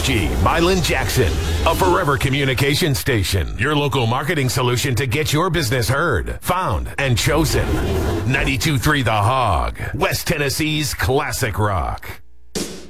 KSG, Milan Jackson, a forever communication station. Your local marketing solution to get your business heard, found, and chosen. 92.3 The Hog, West Tennessee's classic rock.